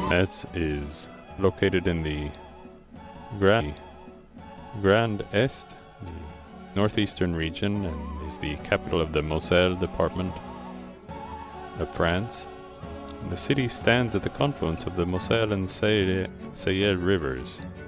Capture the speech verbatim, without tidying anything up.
Metz is located in the Grand, Grand Est, the northeastern region, and is the capital of the Moselle department of France. The city stands at the confluence of the Moselle and Seille rivers,